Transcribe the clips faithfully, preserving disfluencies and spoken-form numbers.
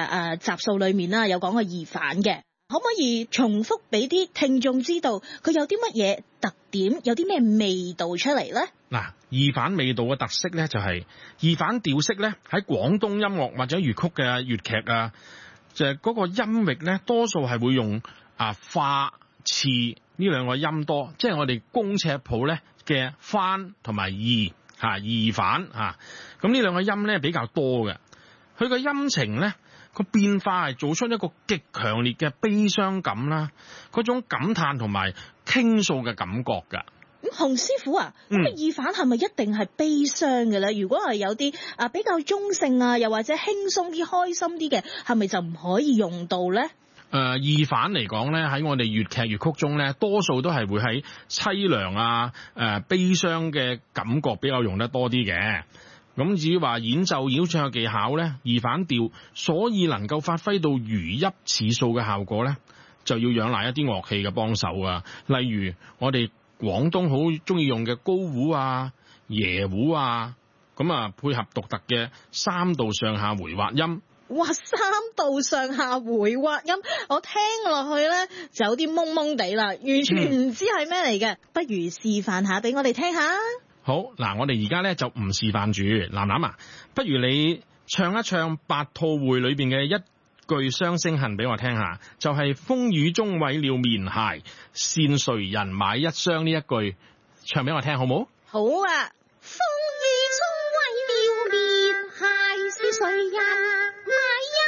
誒集數裏面啦，有講過疑犯嘅，可唔可以重複俾啲聽眾知道佢有啲乜嘢特點，有啲咩味道出嚟咧？ 嗱，疑犯味道嘅特色咧就係、是、疑犯調式咧喺廣東音樂或者粵曲嘅粵劇啊，就係、是、嗰個音域咧多數係會用啊化次呢兩個音多，即係我哋公尺譜咧嘅翻同埋疑嚇疑犯嚇，咁呢兩個音咧比較多嘅，佢個音情咧個變化係做出一個極強烈嘅悲傷感啦，嗰種感嘆同埋傾訴嘅感覺㗎。 咁洪師傅啊，咁啊疑犯係咪一定係悲傷嘅咧？如果係有啲啊比較中性啊，又或者輕鬆啲、開心啲嘅，係咪就唔可以用到咧？ 誒、呃，疑犯嚟講咧，喺我哋粵劇粵曲中咧，多數都係會喺凄涼啊、誒、呃、悲傷嘅感覺比較用得多啲嘅。咁至於話演奏演唱嘅技巧咧，疑犯調所以能夠發揮到如泣似訴嘅效果咧，就要仰賴一啲樂器嘅幫手啊。例如我哋廣東好中意用嘅高胡啊、椰胡啊，咁啊配合獨特嘅三度上下回滑音。 哇！三度上下回滑音，我聽落去咧就有啲懵懵地啦，完全唔知係咩嚟嘅。不如示範下俾我哋聽下。 好，嗱，我哋而家咧就唔示範住，楠楠啊，不如你唱一唱《白兔會》裏邊嘅一句雙聲恨俾我聽下，就係、是、風雨中毀了棉鞋，羨誰人買一雙呢一句，唱俾我聽好冇？ 好啊！ 風雨中毀了棉鞋，是誰人買一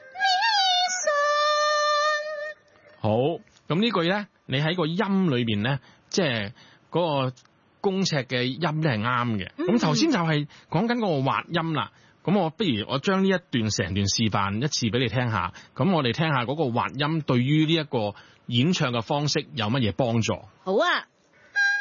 呢雙？ 好，咁呢句咧，你喺個音裏邊咧，即係嗰個公尺嘅音咧係啱嘅。咁頭先就係講緊嗰個滑音啦。咁我不如我將呢一段成段示範一次俾你聽下。咁我哋聽下嗰個滑音對於呢一個演唱嘅方式有乜嘢幫助？ 好啊！